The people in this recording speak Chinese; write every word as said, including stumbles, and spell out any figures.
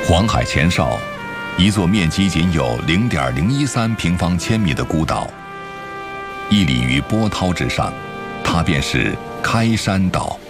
黄海前哨，一座面积仅有零点零一三平方千米的孤岛，屹立于波涛之上，它便是开山岛。